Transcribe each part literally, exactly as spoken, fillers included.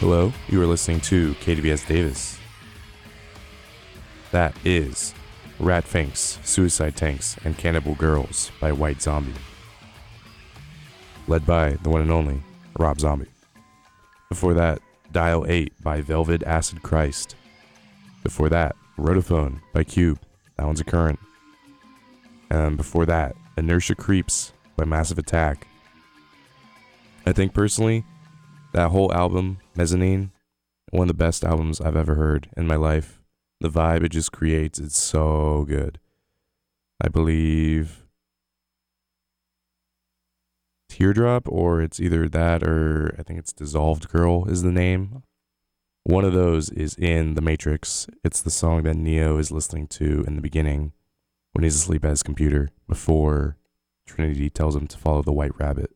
Hello, you are listening to K D V S Davis. That is Rat Finks, Suicide Tanks, and Cannibal Girls by White Zombie. Led by the one and only Rob Zombie. Before that, Dial eight by Velvet Acid Christ. Before that, Rotophone by Cube. That one's a current. And before that, Inertia Creeps by Massive Attack. I think personally, that whole album, Mezzanine, one of the best albums I've ever heard in my life. The vibe it just creates is so good. I believe Teardrop, or it's either that or I think it's Dissolved Girl is the name. One of those is in The Matrix. It's the song that Neo is listening to in the beginning when he's asleep at his computer before Trinity tells him to follow the White Rabbit.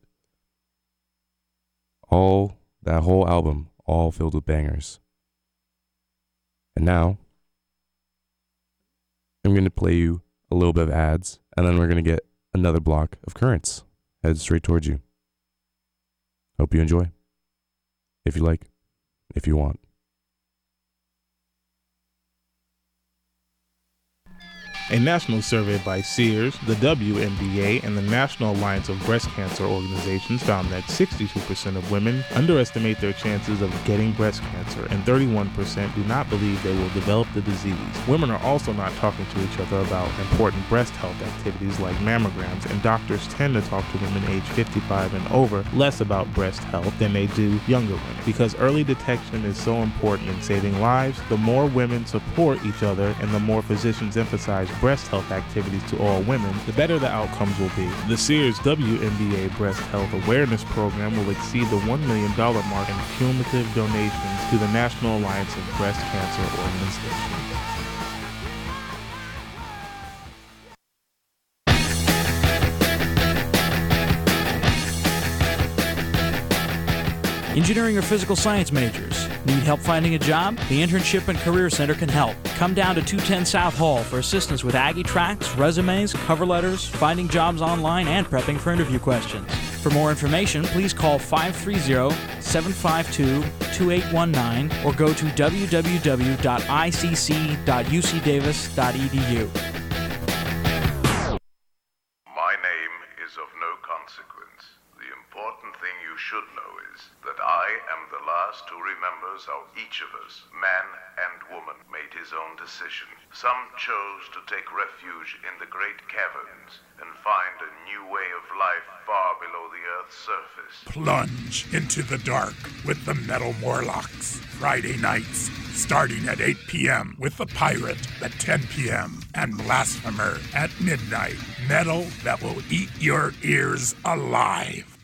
All, that whole album, all filled with bangers. And now, I'm going to play you a little bit of ads, and then we're going to get another block of currents headed straight towards you. Hope you enjoy. If you like, if you want. A national survey by Sears, the W N B A, and the National Alliance of Breast Cancer Organizations found that sixty-two percent of women underestimate their chances of getting breast cancer, and thirty-one percent do not believe they will develop the disease. Women are also not talking to each other about important breast health activities like mammograms, and doctors tend to talk to women age fifty-five and over less about breast health than they do younger women. Because early detection is so important in saving lives, the more women support each other and the more physicians emphasize breast health activities to all women, the better the outcomes will be. The Sears W N B A Breast Health Awareness Program will exceed the one million dollars mark in cumulative donations to the National Alliance of Breast Cancer Organizations. Engineering or physical science majors. Need help finding a job? The Internship and Career Center can help. Come down to two ten South Hall for assistance with Aggie tracks, resumes, cover letters, finding jobs online, and prepping for interview questions. For more information, please call five three zero, seven five two, two eight one nine or go to w w w dot i c c dot u c davis dot e d u. My name is of no consequence. The important thing you should know is that I am the last who remembers how each of us, man and woman, made his own decision. Some chose to take refuge in the great caverns and find a new way of life far below the Earth's surface. Plunge into the dark with the Metal Morlocks. Friday nights, starting at eight p.m. with The Pirate at ten p.m. and Blasphemer at midnight. Metal that will eat your ears alive.